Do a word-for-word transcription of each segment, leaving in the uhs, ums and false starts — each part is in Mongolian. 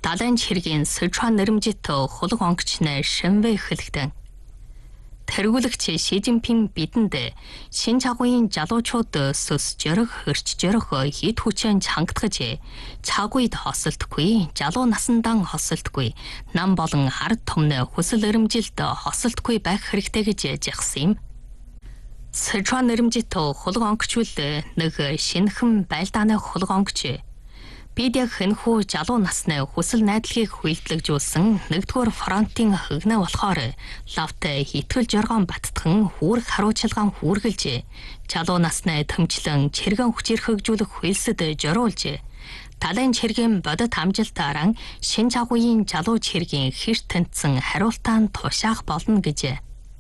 далайн чиргийн Сычуан нэрмжит хулаг онгочны Шэнвэй хэлэгдэн. Тэргүүлэгч Ши Жинпин бидэнд шинэ чагуйн залуучууд сөс жөрөг хөрч жөрөх хит хүчээр чангатгаж чагуйд хосолдохгүй, залуу насандан хосолдохгүй, нам болон ард түмний хүсэл эрмжилд хосолдохгүй байх хэрэгтэй гэж яжсан юм. Сычуан нэрмжит хулаг онгочвол нэг шинэхэн байлдааны хулаг онгоч. Бид яг хэнхүү залуу насны хүсэл найдлагыг хүлдлэгжүүлсэн нэгдүгээр фронтын хөгнөө болохоор лавт хитгэл жоргон баттхан хүүрэг харуулчилгаан хүүргэлж залуу насны төмчлөн чиргэн хүчээр хөгжүүлэх хөлсөд жороулж талын чиргийн бодит амжилтаараа шин чагуйн залуу чиргийн хэрт тэнцсэн хариултаанд тушаах болно гэж.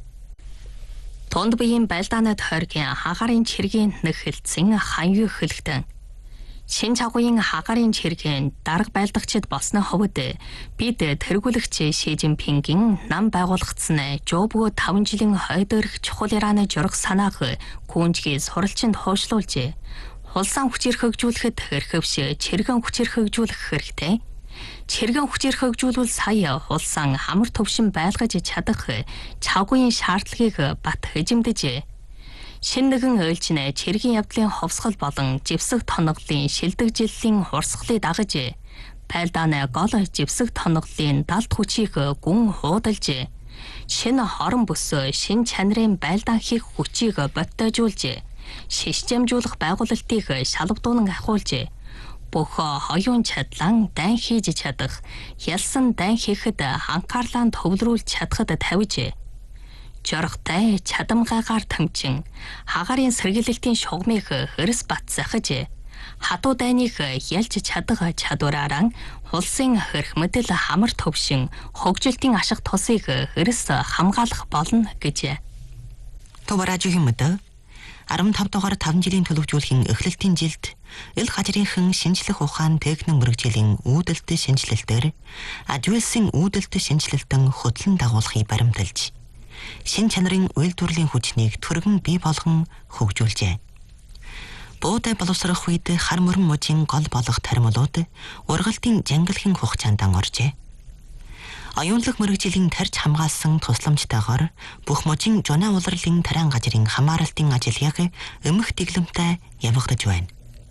Тонд биеийн байлдааны тойргийн хагарын чиргийн нэг хэлцэн ханью хэлэгдэн. Шин чагуйн хагарын чиргийн дарга байлдагчид болсны хувьд бид тэргүүлэгч Ши Жинпингийн нам байгуулагдсан Жобгөө таван жилийн хойд өрх чухал Ираны журах санааг гүнжгийн суралцанд хойшлуулж хулсан хүчээр хөгжүүлэхэд хэрхэвш чиргэн хүчээр хөгжүүлэх хэрэгтэй. Чиргэн хүчээр хөгжүүлвэл сая хулсан хамар төвшин байлгаж чадах чагуйн шаардлагыг бат хэжимдэж шин нэгэн ойлжнэ чиргийн явдлын ховсгол болон живсэг тоноглын шилдэгжиллийн хурсгалыг дагаж байлдааны гол живсэг тоноглын далд хүчийг гүн хуудалж шинэ хорон бүс шин чанарын байлдаан хийх хүчийг боттойжуулж шишжамжуулах байгуулалтыг шалгадуунан ахиулж бүх хоёрын чадлан дайн хийж чадах ялсан дайн хийхэд анхаарлаа төвлөрүүлж чадхад тавьж жорхтой чадамгаагаар томчин хагарын сэргийлэлтийн шугамыг хөрс бат захиж хатуу дайныг ялж чадах чадвараараа хулсын хөрх мэдэл хамар төвшин хөгжилтийн ашиг тусыг хөрс хамгаалах болно гэж. Товаражийн мэдээ арван тав дугаар таван жилийн төлөвжүүлэхийн эхлэлтийн жилд ил хажрынхан шинжлэх ухаан техник мэргэжлийн үүдэлт шинжилэлтээр ажуулсан үүдэлт шинжилэлтэн хөтлөн дагуулахыг баримталж шин чанарын үйлдвэрлэлийн хүчнийг түргэн бий болгон хөгжүүлжээ. Буудай боловсрох үед хар мөрөн мужийн гол болох таримлууд ургалтын жангилхийн хугацаанд оржээ. Аюунлаг мэргэжлийн тарж хамгаалсан тусламжтайгаар бүх мужийн жонаа улирлын тариан газрын хамааралтын ажлыг өмөх дэглэмтэй явагдаж байна.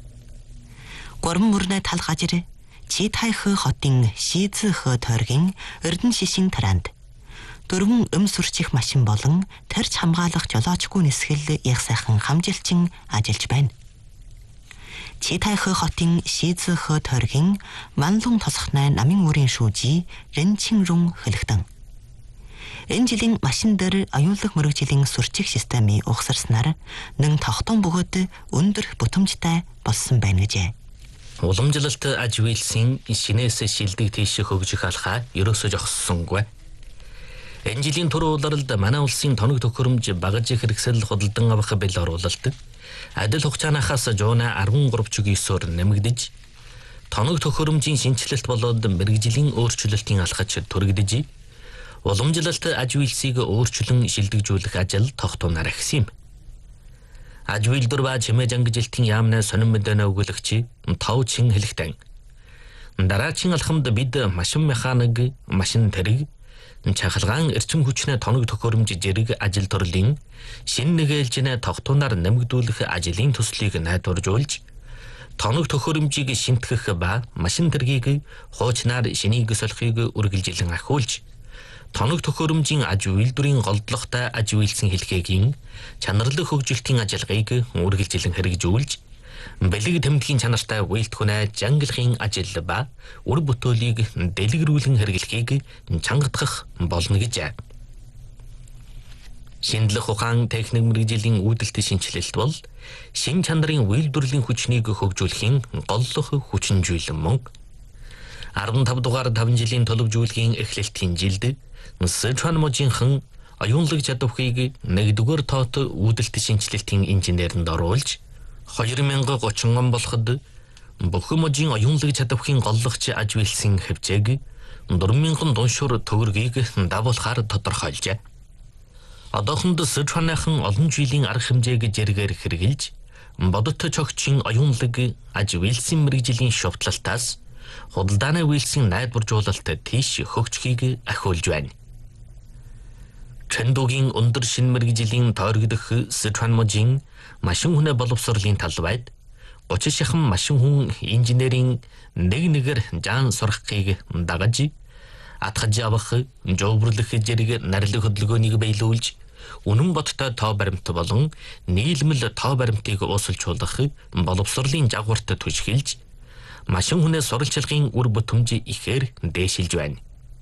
Гурван мөрнө тал газар Читайх хотын Шизх тойргийн Эрдэнэ шишин тараанд дөрвөн өм сүрчих машин болон тарж хамгаалах жолоочгүй нисгэл яг сайхан хамжилчин ажиллаж байна. Читайх хотын Шизх тойргийн Манлун тосхнай намын үрийн шүүжи Рэнчин рун хэлэгдэн. Энэ жилийн машин дээр аюуллаг мэргэжлийн сүрчих системийн ухсарснаар нэн тогтон бөгөөд өндөр бүтэмжтэй болсон байна гэжээ. Уламжлалт аж үйлсийн шинээс шилдэг тийш хөгжих алхаа ерөөсөө жогссонгүй. Энэ жилийн туруу улиралд манай улсын тоног төхөөрөмж багаж хэрэгсэл худалдан авах бэл оруулалт адил хугацаанаас жуунаа арван гурав чигээс нэмэгдэж тоног төхөөрөмжийн шинжилэлт болоод мэргэжлийн өөрчлөлтийн алхаж төрөгдөж уламжлалт аж үйлсийг өөрчлөн шилдэгжүүлэх ажил тогтоомоор ахсан юм. Аж үйлдвэр ба чимээ жангижилтын яамны сонин мэдэнэ өгүүлэгч тав чин хэлэхтэн. Дараагийн алхамд бид машин механик, машин тэрэг, чахалгаан эрчим хүчний тоног төхөөрөмж зэрэг ажил төрлийн шин нэгээлжнээ тогтооноор нэмэгдүүлэх ажлын төслийг найдваржуулж тоног төхөөрөмжийг шинтгэх ба машин тэргийг хуучнаар шинийг солихыг үргэлжилэн ахиулж тоног төхөөрөмжийн аж үйлдвэрийн голдлоготой аж үйлсэн хэлхээгийн чанарлаг хөгжилтийн ажиллагааг үргэлжилэн хэрэгжүүлж бэлэг тэмдгийн чанартай үйлдвэрнээ жангилахын ажил ба үр бүтээлийг дэлгэрүүлэн хэрэглэхийг чангадах болно гэж. Шинжлэх ухаан техник мэргэжлийн үүдэлт шинжилэлт бол шин чанарын үйлдвэрлэлийн хүчнийг хөгжүүлэхийн голлох хүчин зүйл мөн. арван тав дугаар таван жилийн төлөвжүүлгийн эхлэлтийн жилд Сычуан мужийнхан аюунлаг чадварыг нэгдүгээр тоот үүдэлт шинжилэлтийн инженеринд оруулж хоёр мянга гучин он болоход бүхэн мужийн аюунлаг чадварын голлогч аж үйлсэн хэмжээг дөрвөн мянган дуншуур төгрөгийг дагуулахаар тодорхойлжээ. Одоохонд Сычуаныхан олон жилийн арга хэмжээг зэрэгээр хэрэгжилж бодит чогчийн аюунлаг аж үйлсэн мэргэжлийн шувтлалтаас худалдааны үйлсийн найдваржуулалт тийш хөгжихийг ахиулж байна. Чэндугийн өндөр шин мэргэжлийн тойрогдох Сычуан мужийн машин хүнээ боловсролын талбайд гучин шахан машин хүн инженерийн нэг нэгээр жаан сурахыг дагаж атгаж авах, жовбрлох зэрэг нарийн хөдөлгөөнийг биелүүлж, үнэн бодтой тоо баримт болон нийлмэл тоо баримтыг уусалжуулах боловсролын жагварт түшгэлж, машин хүнээ суралцлагын үр бүтэмж ихээр дээшилж байна.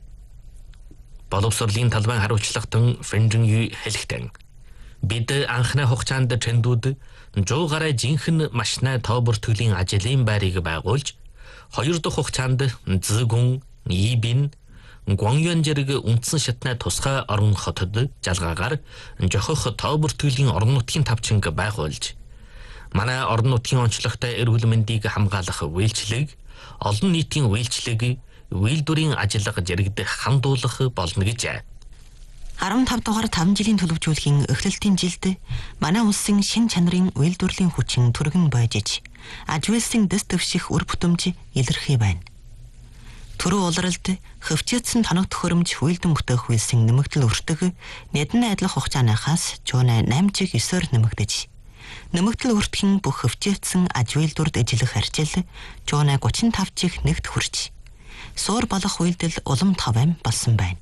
Боловсролын талбай хариуцлагатан Фэнжин Ю хэлэхдээ бид анхны хугацаанд Чэндүүд жоо гараа жинхэнэ машинаа тоо бүртгэлийн ажлын байрыг байгуулж, хоёр дахь хугацаанд Зэгүн, Ибин, Гуаньюан зэрэг үндсэн шатны тусгай орон хотод жалгаагаар жохох тоо бүртгэлийн орон нутгийн тавчинг байгуулж, манай орон нутгийн онцлогтой эрүүл мэндийг хамгаалах үйлчлэг, олон нийтийн үйлчлэг, үйлдвэрийн ажиллагаа зэрэгдэх хандуулах болно гэж. арван тав дугаар таван жилийн төлөвлөжүүлэхийн эхлэлтийн жилд манай улсын шин чанарын үйлдвэрлэлийн хүчин түргэн бойжиж, аж үйлсийн дэс дэвших үр бүтэмж илэрхий байна. Түрүү улиралд хөвчөөдсөн тоног төхөөрөмж үйлдэн бүтээх үйлсийн нэмэгдэл өртөг нэдэн найдлах хугацаанаас жуунаа найман чиг ёсоор нэмэгдэж, нэмэгдэл өртгөн бүх хөвчөөдсөн аж үйлдвэрд ажиллах арчил жуунаа гучин тав чиг нэгт хүрч, суур болох үйлдэл улам таван болсон байна.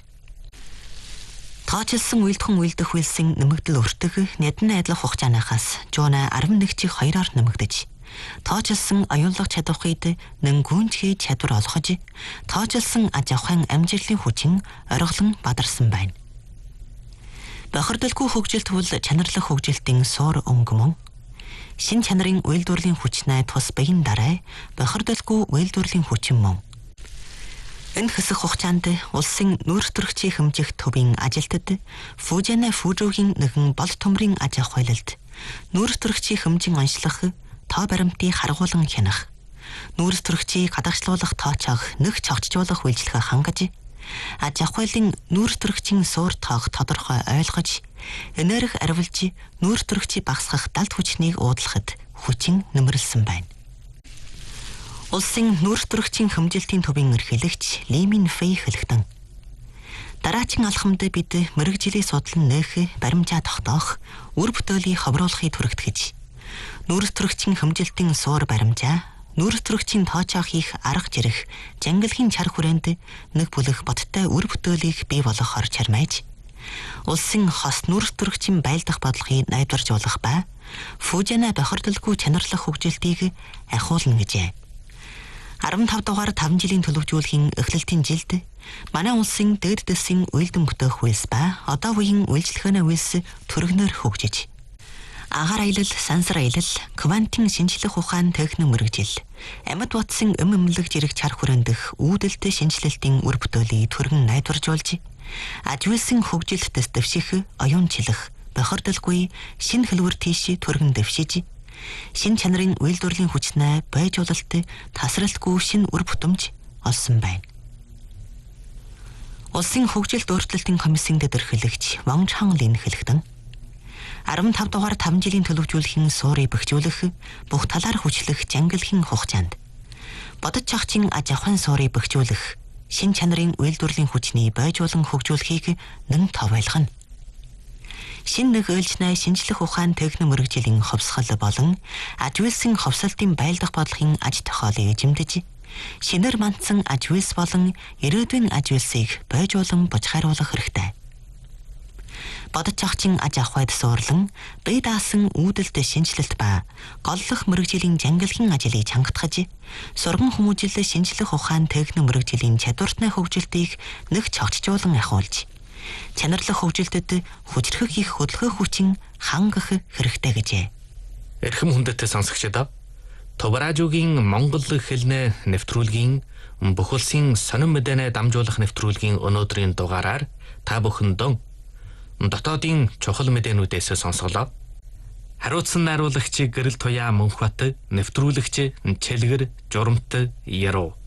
Тооцолсон үйлдхэн үйлдэх үйлсийн нэмэгдэл өртөг нэдэн найдлах хугацаанаас жуунаа арван нэг чиг хоёроор нэмэгдэж, тооцолсон аюуллах чадвархийд нэн гүнжгий чадвар олгож, тооцолсон аж ахуйн амжилтын хүчин ориглон бадарсан байна. Бохирдолгүй хөгжилт бол чанарлах хөгжилтийн суур өнгө мөн. Шин чанарын үйлдвэрлэлийн хүчнээ тус бэйн дараа бохирдолгүй үйлдвэрлэлийн хүчин мөн. Энэ хэсэг хугацаанд улсын нүүрс төрөгчийн хэмжих төвийн ажилтнад Фужана Фужуугийн нэгэн бол төмрийн аж ахуйлалд нүүрс төрөгчийн хэмжин онцлох, тоо баримтыг харгуулan хянах, нүүрс төрөгчийг гадагшлуулах тоочоог нэг цогцжуулах үйлчлэгээ хангаж, аж ахуйлын нүүрс төрөгчийн суур тоог тодорхой ойлгож, энерги арвилж нүүрс төрөгчийг багасгах далд хүчнийг уудлахад хүчин нэмэрлсэн байна. Улсын нүүрс төрөгчийн хэмжилтийн төвийн эрхлэгч Ли Мин Фэй хэлэхдээ дараачин алхамд бид мэрэгжлийн судлан нээх, баримжаа тогтоох, үр бүтээлийг ховруулахыг түрэгтгэж, нүүрс төрөгчийн хэмжилтийн суур баримжаа, нүүрс төрөгчийн тоочоо хийх арга зэрэг жангилхийн чар хүрээнд нэг бүлэг бодтой үр бүтээлийг бий болгохоор чармайж, улсын хос нүүрс төрөгчийн байлдах бодлогыг найдваржуулах ба Фужана бохирдолгүй чанарлах хөгжилтийг ахиулна гэжээ. арван тав дугаар таван жилийн төлөвлөжүүлэхийн эхлэлтийн жилд манай улсын дээд дэсийн үйлдэн бүтээх үйлс ба одоо үеийн үйлчлэгээний үйлс төрөгнөр хөгжиж, агаар аялал, сансар аялал, квантын шинжлэх ухаан техник мэргэжил, амьд бодсон эм эмнэлэг зэрэг чар хүрэндэх үүдэлтэй шинжилэлтийн үр бүтээлийг төргөн найдваржуулж, аж үйлсийн хөгжилт дэс дэвших, оюунчлах, бохирдолгүй шинэ хэлбэр тийш төргөн дэвшиж, шин чанарын үйлдвэрлэлийн хүчнээ байжуулалт тасралтгүй шинэ үр бүтэмж олсон байна. Улсын хөгжилт өөрчлөлтийн комиссийн дэдэрхэлэгч Ван Чанлин хэлэхдээ арван тав дугаар таван жилийн төлөвлөжүүлэхийн суурийг бэхжүүлэх, бүх талаар хүчлэх жангилхийн хугацаанд бодож чагчийн аж ахуйн суурийг бэхжүүлэх, шин чанарын үйлдвэрлэлийн хүчний байжуулан хөгжүүлэхийг нэн тов байлгана. Шин нэг ойлжнай шинжлэх ухаан техник мэргэжлийн ховсгол болон аж үйлсийн ховсолтын байлдах бодлогын аж тохиолыг эзэмдэж, шинээр мандсан аж үйлс болон ирээдүйн аж үйлсийг байжуулан бочхааруулах хэрэгтэй. Бодож чагчийн аж ахуйд суурлан, бие даасан үүдэлт шинжилэлт ба голлох мэргэжлийн жангилхийн ажлыг чангатгаж, сурган хүмүүжил шинжлэх ухаан техник мэргэжлийн чадвартны хөгжилтийг нэг цогцжуулан ахиулж, чанарлах хөгжилтэд хүчрэх их хөдөлгөөх хүчин хангах хэрэгтэй гэжээ. Эрхэм хүндэт сонсогчдоо, Товаражуугийн Монгол хэлний нэвтрүүлгийн бүх улсын сонин мэдэнэ дамжуулах нэвтрүүлгийн өнөөдрийн дугаараар та бүхэндээ дотоодын чухал мэдээнүүдээс сонсголоо. Хариуцсан найруулагч Гэрэл Туяа Мөнхбат, нэвтрүүлэгч Чэлгэр Журамт Яруу.